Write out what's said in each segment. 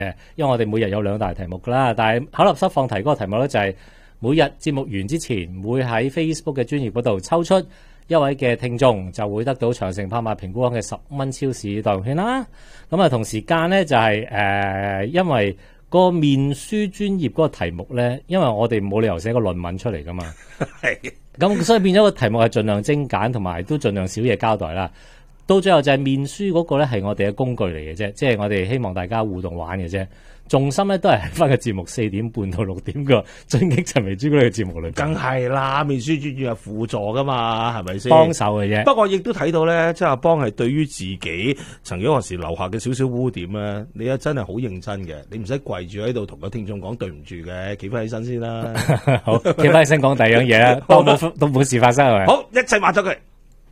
因為我哋每日有2大題目噶啦，但係巧立室放題嗰個題目咧就係每日節目完之前會喺 Facebook 嘅專頁嗰度抽出一位嘅聽眾，就會得到長城拍賣評估行嘅10蚊超市代用券啦。咁啊同時間咧就係因為個面書專頁嗰個題目咧，因為我哋冇理由寫個論文出嚟噶嘛，係咁所以變咗個題目係盡量精簡，同埋都盡量少嘢交代啦。到最後就係面書嗰個咧係我哋嘅工具嚟嘅啫，即係我哋希望大家互動玩嘅啫。重心咧都係喺翻個節目4點半到6點個進擊陳眉朱古力嘅節目裏邊。梗係啦，面書專業係輔助噶嘛，係咪先？幫手嘅啫。不過亦都睇到咧，即係阿邦係對於自己曾經何時留下嘅少少污點咧，你啊真係好認真嘅，你唔使跪住喺度同個聽眾講對唔住嘅，企翻起身先啦。好，企翻起身講第二樣嘢啦，都冇事發生係咪？好，一齊抹咗佢。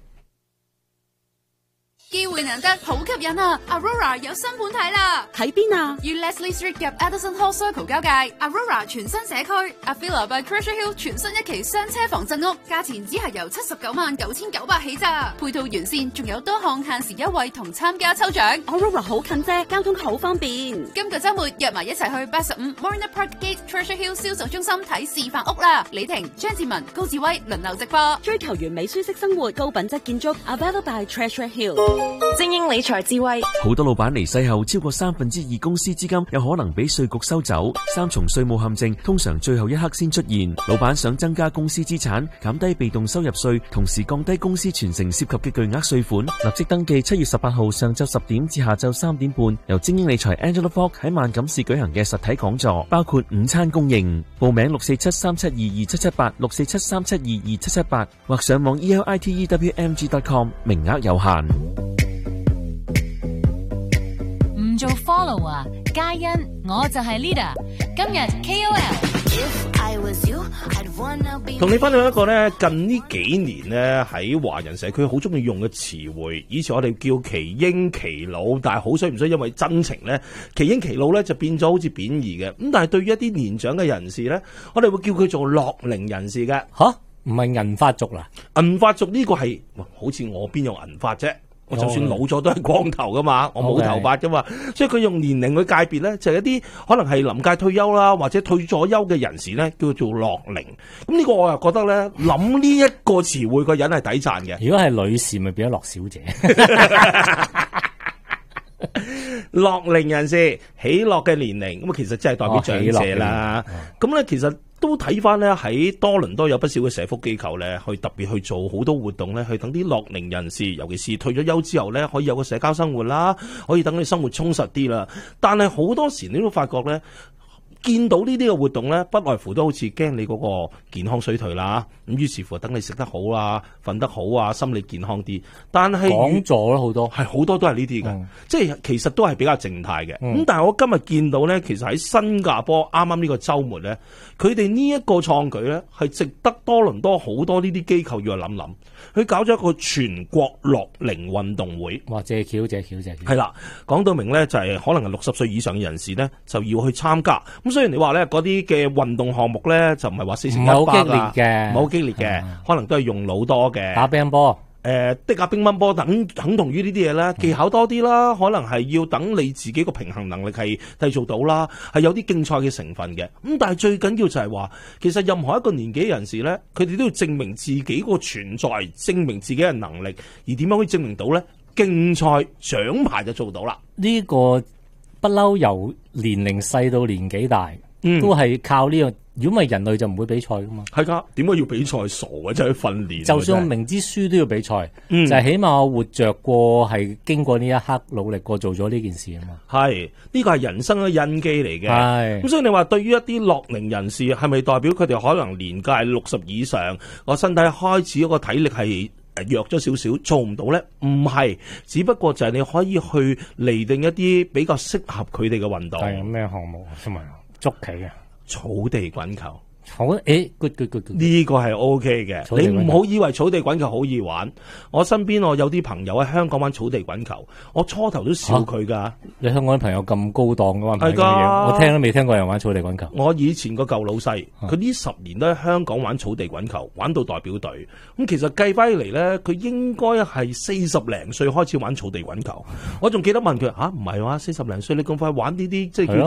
機會難得，好吸引啊 ！Aurora 有新盤睇啦，喺邊啊？與 Leslie Street 入 Addison Hall Circle 交界 ，Aurora 全新社區 ，Avila by Treasure Hill 全新一期雙車房鎮屋，價錢只係由799900起咋，配套完善，仲有多項限時優惠同參加抽獎。Aurora 好近啫，交通好方便。今個週末約埋一齊去85 Marina Park Gate Treasure Hill 銷售中心睇示範屋啦！李婷、張志文、高志威輪流直播，追求完美舒適生活，高品質建築 ，Avila by Treasure Hill。精英理財智慧， 好多老闆離世後超過2/3公司資金有可能俾稅局收走，3重稅務陷阱通常最後一刻先出現。老闆想增加公司資產，減低被動收入稅，同時降低公司傳承涉及嘅巨額稅款，立即登記7月18號上晝10點至下晝3點半，由精英理財 Angela Fogg 喺萬錦市舉行嘅實體講座，包括午餐供應。報名647-3722778 647-3722778或上網 elitewmg.com， 名額有限。 做 follow 啊，嘉欣，我就係 leader。今日 KOL， 同你分享一個咧，近呢幾年咧喺華人社區好中意用嘅詞彙。以前我哋叫奇英奇老，但係好衰唔衰，因為真情咧，奇英奇老咧就變咗好似貶義嘅。咁但係對於一啲年長嘅人士咧，我哋會叫佢做樂齡人士嘅。吓， 唔係銀髮族啦？ 銀髮族呢個係，好似我邊有銀髮啫？我就算老咗都係光頭噶嘛，我冇頭髮噶嘛，所以佢用年齡去界別咧，就係一啲可能係臨界退休啦，或者退咗休嘅人士咧，叫做樂齡。咁呢個我又覺得咧，諗呢一個詞彙個人係抵讚嘅。 如果係女士，咪變咗樂小姐。 樂齡人士，喜樂嘅年齡，咁啊其實真係代表長者啦。咁咧其實都睇翻咧喺多倫多有不少嘅社福機構咧，去特別去做好多活動咧，去等啲樂齡人士，尤其是退咗休之後咧，可以有個社交生活啦，可以等你生活充實啲啦。但係好多時你都發覺咧，見到呢啲嘅活動咧，不外乎都好似驚你嗰個健康衰退啦。咁於是乎等你食得好啊，瞓得好啊，心理健康啲。但係講座咯，好多係好多都係呢啲嘅，即係其實都係比較靜態嘅。咁但係我今日見到咧，其實喺新加坡啱啱呢個週末咧，佢哋呢一個創舉咧，係值得多倫多好多呢啲機構要去諗諗。佢搞咗一個全國樂齡運動會， 哇！借橋係啦，講到明咧就係可能係60歲以上嘅人士咧就要去參加。咁雖然你話咧嗰啲嘅運動項目咧就唔係話4乘100 好激烈嘅， 唔好激烈嘅，可能都係用腦多嘅， 打乒乓波。 的下乒乓波等同於呢啲嘢啦，技巧多啲啦，可能係要等你自己個平衡能力係製造到啦，係有啲競賽嘅成分嘅。咁但係最緊要就係話，其實任何一個年紀人士咧，佢哋都要證明自己個存在，證明自己嘅能力，而點樣可以證明到咧？競賽獎牌就做到啦。 呢個不嬲由年齡細到年紀大，都係靠呢個。如果唔係人類就唔會比賽噶嘛。 係噶，點解要比賽？傻嘅，真係去訓練。 就算我明知輸都要比賽，就係起碼我活着過，係經過呢一刻努力過做咗呢件事啊嘛。 係呢個係人生嘅印記嚟嘅。係咁，所以你話對於一啲樂齡人士，係咪代表佢哋可能年屆60以上，個身體開始嗰個體力係弱咗少少，做唔到咧？唔係，只不過就係你可以去釐定一啲比較適合佢哋嘅運動。 係咩項目？同埋捉棋啊？ 草地滾球， good， 呢個係 O K 嘅。你唔好以為草地滾球好易玩。我身邊我有啲朋友喺香港玩草地滾球，我初頭都笑佢噶。 你香港啲朋友咁高檔嘅玩係㗎， 我聽都未聽過人玩草地滾球。 我以前個舊老細，佢呢10年都喺香港玩草地滾球，玩到代表隊。咁其實計翻嚟咧，佢應該係40零歲開始玩草地滾球。我仲記得問佢唔係話40零歲你咁快玩呢啲即係叫